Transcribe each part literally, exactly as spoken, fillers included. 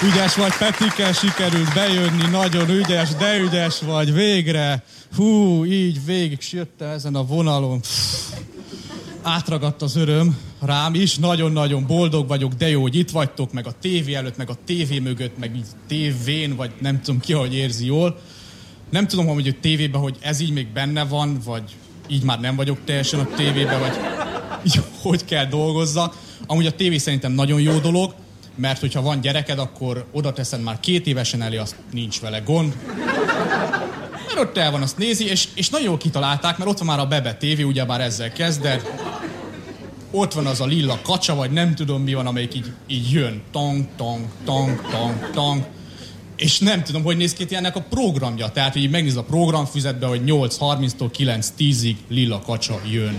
Ügyes vagy, Petike, sikerült bejönni, nagyon ügyes, de ügyes vagy, végre. Hú, így végig jöttem ezen a vonalon. Pff, átragadt az öröm rám is, nagyon-nagyon boldog vagyok, de jó, hogy itt vagytok, meg a tévé előtt, meg a tévé mögött, meg így tévén, vagy nem tudom ki, hogy érzi jól. Nem tudom, hogy a tévében, hogy ez így még benne van, vagy így már nem vagyok teljesen a tévében, vagy így hogy kell dolgozzak. Amúgy a tévé szerintem nagyon jó dolog, mert hogyha van gyereked, akkor oda teszed már két évesen elé, azt nincs vele gond. Mert ott el van, azt nézi, és, és nagyon jól kitalálták, mert ott van már a Bebe tévé, ugyebár ezzel kezded. Ott van az a lila kacsa, vagy nem tudom mi van, amelyik így, így jön. Tang, tang, tang, tang, tang. És nem tudom, hogy néz ki ennek a programja. Tehát, hogy így megnéz a programfüzetbe, hogy nyolc harminctól kilenc tízig lila kacsa jön.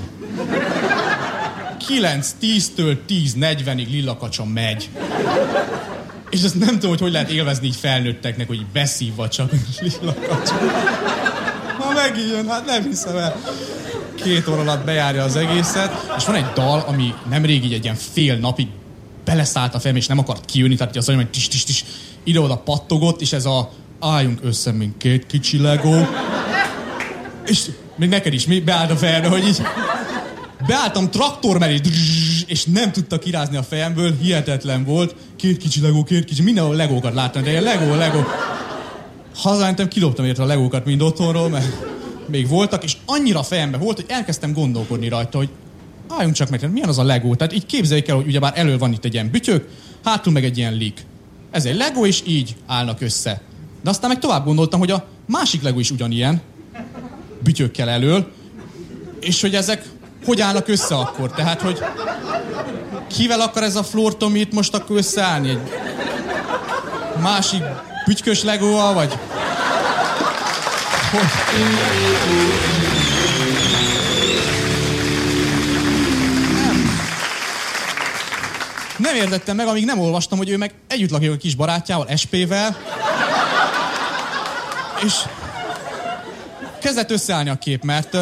kilenc tíztől tíz negyvenig lila kacsa megy. És azt nem tudom, hogy hogy lehet élvezni így felnőtteknek, hogy így beszívva csak lila kacsa. Ha megint jön, hát nem hiszem el. Két óra alatt bejárja az egészet. És van egy dal, ami nemrég így egy ilyen fél napig beleszállt a fejem, és nem akart kijönni, tehát az olyan, hogy tis, tis, tis, ide-oda pattogott, és ez a álljunk össze, mint két kicsi Lego. És még neked is, mi beállt a fejembe, hogy így beálltam traktor mellé, és nem tudta kirázni a fejemből, hihetetlen volt. Két kicsi Lego, két kicsi, mindenhol Legókat láttam, de ilyen Lego, Lego. Hazamentem, kiloptam érte a Legókat mind otthonról, mert még voltak, és annyira fejembe volt, hogy elkezdtem gondolkodni rajta, hogy álljunk csak meg, milyen az a Lego. Tehát így képzeljük el, hogy ugyebár elől van itt egy ilyen bütyök, hátul meg egy ilyen lik. Ez egy Lego, és így állnak össze. De aztán meg tovább gondoltam, hogy a másik Lego is ugyanilyen, bütyökkel elől, és hogy ezek hogy állnak össze akkor? Tehát, hogy kivel akar ez a Flór Tomi itt most akkor összeállni? Egy másik bütykös Legóval, vagy... Hogy... Nem. Nem értettem meg, amíg nem olvastam, hogy ő meg együtt lakik a kis barátjával, es pé-vel, és kezdett összeállni a kép, mert